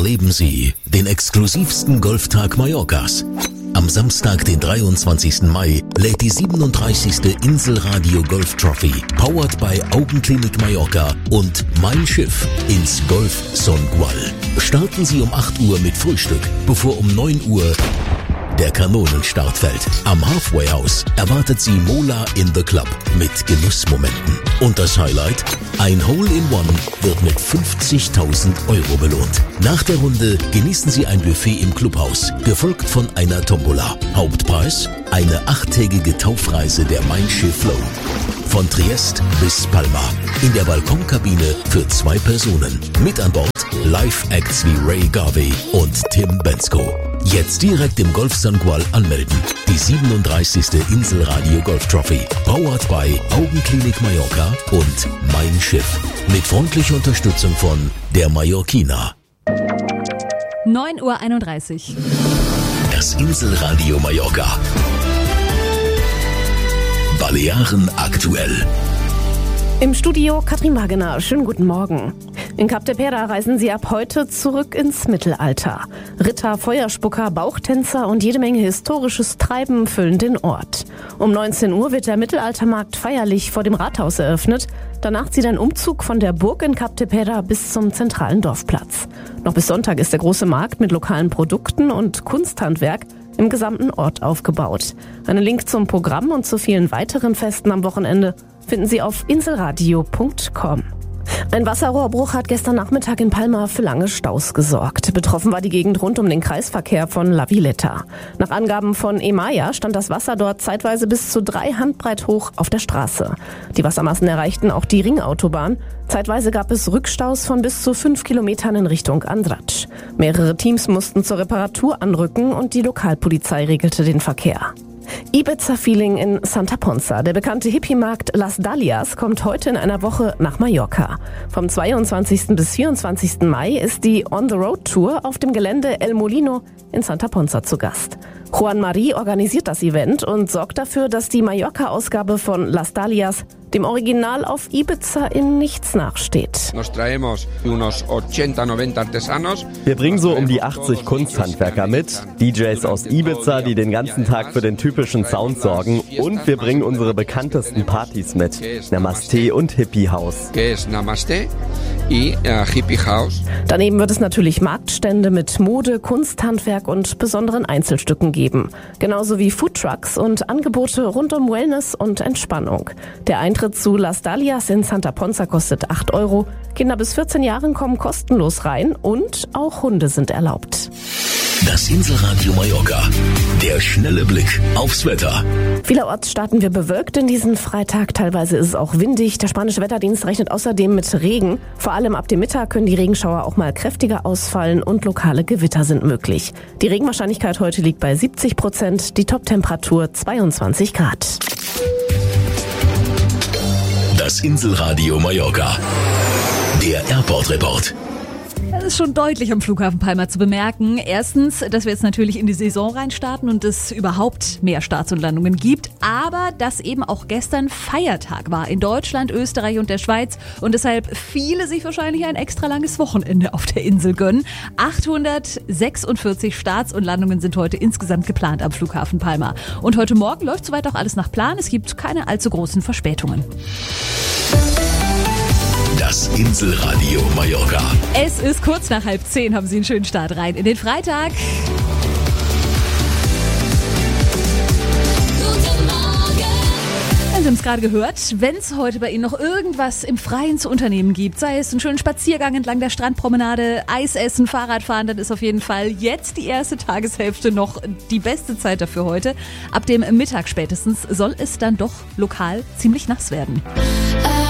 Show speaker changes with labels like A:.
A: Erleben Sie den exklusivsten Golftag Mallorcas. Am Samstag, den 23. Mai, lädt die 37. Inselradio Golf Trophy, powered by Augenklinik Mallorca und Mein Schiff ins Golf Songual. Starten Sie um 8 Uhr mit Frühstück, bevor um 9 Uhr der Kanonenstart fällt. Am Halfway House erwartet Sie Mola in the Club mit Genussmomenten. Und das Highlight? Ein Hole-in-One wird mit 50.000 Euro belohnt. Nach der Runde genießen Sie ein Buffet im Clubhaus, gefolgt von einer Tombola. Hauptpreis? Eine 8-tägige Taufreise der Mein Schiff Flow. Von Triest bis Palma. In der Balkonkabine für 2 Personen. Mit an Bord Live-Acts wie Ray Garvey und Tim Bensko. Jetzt direkt im Golf Songual anmelden. Die 37. Inselradio Golf Trophy. Powered by Augenklinik Mallorca und Mein Schiff. Mit freundlicher Unterstützung von der Mallorquina.
B: 9:31 Uhr.
A: Das Inselradio Mallorca. Balearen aktuell.
C: Im Studio Katrin Wagener. Schönen guten Morgen. In Cap de Pera reisen sie ab heute zurück ins Mittelalter. Ritter, Feuerspucker, Bauchtänzer und jede Menge historisches Treiben füllen den Ort. Um 19 Uhr wird der Mittelaltermarkt feierlich vor dem Rathaus eröffnet. Danach zieht ein Umzug von der Burg in Cap de Pera bis zum zentralen Dorfplatz. Noch bis Sonntag ist der große Markt mit lokalen Produkten und Kunsthandwerk im gesamten Ort aufgebaut. Einen Link zum Programm und zu vielen weiteren Festen am Wochenende finden Sie auf inselradio.com. Ein Wasserrohrbruch hat gestern Nachmittag in Palma für lange Staus gesorgt. Betroffen war die Gegend rund um den Kreisverkehr von La Villeta. Nach Angaben von EMAIA stand das Wasser dort zeitweise bis zu 3 Handbreit hoch auf der Straße. Die Wassermassen erreichten auch die Ringautobahn. Zeitweise gab es Rückstaus von bis zu 5 Kilometern in Richtung Andratx. Mehrere Teams mussten zur Reparatur anrücken und die Lokalpolizei regelte den Verkehr. Ibiza-Feeling in Santa Ponsa. Der bekannte Hippie-Markt Las Dalias kommt heute in einer Woche nach Mallorca. Vom 22. bis 24. Mai ist die On-the-Road-Tour auf dem Gelände El Molino in Santa Ponsa zu Gast. Juan Marie organisiert das Event und sorgt dafür, dass die Mallorca-Ausgabe von Las Dalias dem Original auf Ibiza in nichts nachsteht.
D: Wir bringen so um die 80 Kunsthandwerker mit, DJs aus Ibiza, die den ganzen Tag für den typischen Sound sorgen, und wir bringen unsere bekanntesten Partys mit, Namaste und Hippie House.
C: Daneben wird es natürlich Marktstände mit Mode, Kunsthandwerk und besonderen Einzelstücken geben. Genauso wie Foodtrucks und Angebote rund um Wellness und Entspannung. Der Eintritt zu Las Dalias in Santa Ponsa kostet 8 Euro. Kinder bis 14 Jahren kommen kostenlos rein und auch Hunde sind erlaubt.
A: Das Inselradio Mallorca. Der schnelle Blick aufs Wetter.
C: Vielerorts starten wir bewölkt in diesen Freitag. Teilweise ist es auch windig. Der spanische Wetterdienst rechnet außerdem mit Regen. Vor allem ab dem Mittag können die Regenschauer auch mal kräftiger ausfallen und lokale Gewitter sind möglich. Die Regenwahrscheinlichkeit heute liegt bei 70%, die Toptemperatur 22 Grad.
A: Das Inselradio Mallorca. Der Airport Report.
B: Das ist schon deutlich am Flughafen Palma zu bemerken. Erstens, dass wir jetzt natürlich in die Saison reinstarten und es überhaupt mehr Starts und Landungen gibt. Aber dass eben auch gestern Feiertag war in Deutschland, Österreich und der Schweiz. Und deshalb viele sich wahrscheinlich ein extra langes Wochenende auf der Insel gönnen. 846 Starts und Landungen sind heute insgesamt geplant am Flughafen Palma. Und heute Morgen läuft soweit auch alles nach Plan. Es gibt keine allzu großen Verspätungen.
A: Das Inselradio Mallorca.
B: Es ist kurz nach 9:30. Haben Sie einen schönen Start rein in den Freitag.
E: Guten Morgen.
B: Sie haben es gerade gehört, wenn es heute bei Ihnen noch irgendwas im Freien zu unternehmen gibt, sei es einen schönen Spaziergang entlang der Strandpromenade, Eis essen, Fahrradfahren, dann ist auf jeden Fall jetzt die erste Tageshälfte noch die beste Zeit dafür heute. Ab dem Mittag spätestens soll es dann doch lokal ziemlich nass werden.